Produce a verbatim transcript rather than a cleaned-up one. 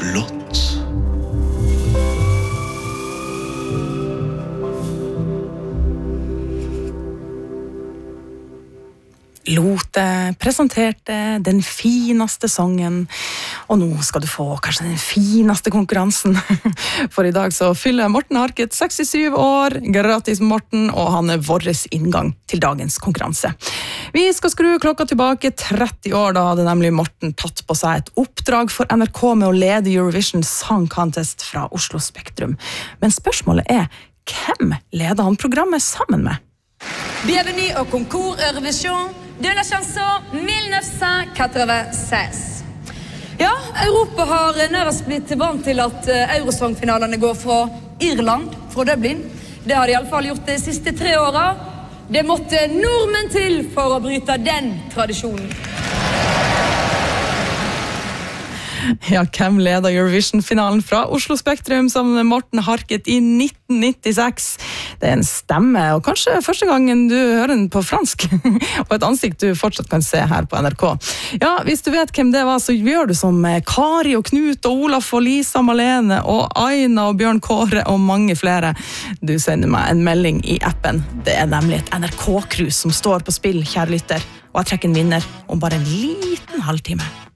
blått. Lote presenterte den fineste sangen, og nå skal du få kanskje den fineste konkurransen. For i dag så fyller Morten Harket sekstisju år, gratis Morten, og han er våres inngang til dagens konkurranse. Vi skal skru klokka tilbake tretti år, da hadde nemlig Morten tatt på seg et oppdrag for N R K med å lede Eurovision Song Contest fra Oslo Spektrum. Men spørsmålet er, hvem leder han programmet sammen med? Bienvenue au concours Eurovision de la chanson nittien åttiåtte. Ja, Europa har nærmest blitt vant til at Eurosong-finalene går fra Irland, fra Dublin. Det har de i alle fall gjort de siste tre åra. Det måtte nordmenn til for å bryte den tradisjonen. Ja, hvem leder Eurovision-finalen fra Oslo Spektrum sammen med Morten Harket i nitten nittiseks? Det er en stemme, og kanskje første gangen du hører den på fransk, og et ansikt du fortsatt kan se her på N R K. Ja, hvis du vet hvem det var, så gjør du som Kari og Knut og Olaf og Lisa Malene og Aina og Bjørn Kåre og mange flere. Du sender meg en melding i appen. Det er nemlig et N R K-cruise som står på spill, kjære lytter, og jeg trekker en vinner om bare en liten halvtime.